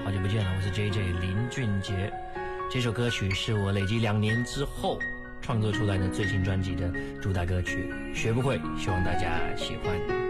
好久不见了，我是 JJ 林俊杰。这首歌曲是我累积2年之后创作出来的最新专辑的主打歌曲，学不会，希望大家喜欢。